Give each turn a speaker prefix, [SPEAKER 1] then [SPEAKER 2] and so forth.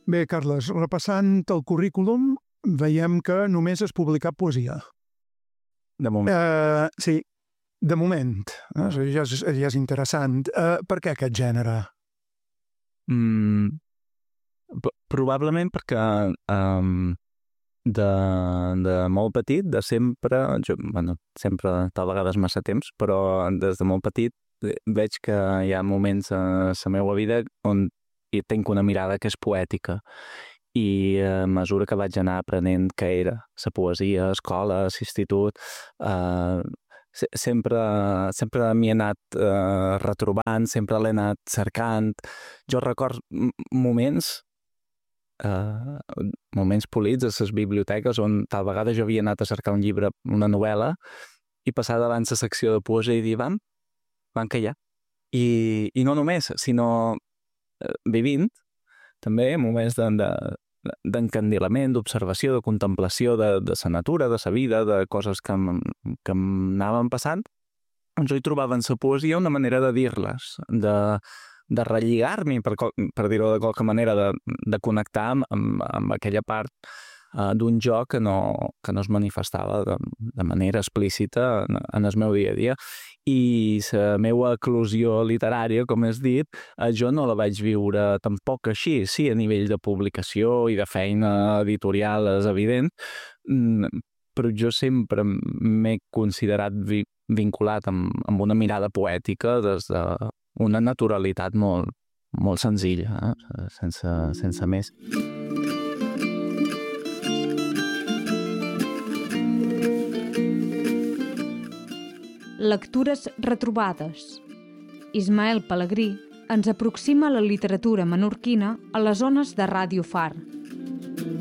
[SPEAKER 1] Bé, Carles, repassant el currículum, veiem que només has publicat poesia.
[SPEAKER 2] De moment.
[SPEAKER 1] Sí, de moment. Ja és interessant. Per què aquest gènere?
[SPEAKER 2] Probablement perquè de molt petit, de sempre, sempre tal vegades massa temps, però des de molt petit veig que hi ha moments a la meva vida on hi tinc una mirada que és poètica i a mesura que vaig anar aprenent què era la poesia, a escola, a l'institut, sempre m'hi he anat retrobant, sempre l'he anat cercant. Jo recordo moments polits a les biblioteques on tal vegada jo havia anat a cercar un llibre, una novel·la, i passar davant la secció de poesia i dir, van callar. I no només, sinó vivint, també moments d'encandilament, d'observació, de contemplació de la natura, de la vida, de coses que m'anaven passant, jo hi trobava en la poesia una manera de dir-les, de relligar-m'hi, per dir-ho de qualque manera, de connectar amb aquella part d'un jo que no es manifestava de manera explícita en el meu dia a dia. I la meva eclosió literària, com has dit, jo no la vaig viure tampoc així. Sí, a nivell de publicació i de feina editorial és evident, però jo sempre m'he considerat vinculat amb una mirada poètica des d'una naturalitat molt, molt senzilla, sense més.
[SPEAKER 3] Lectures retrobades. Ismael Pelegrí ens aproxima la literatura menorquina a les ones de Ràdio Far.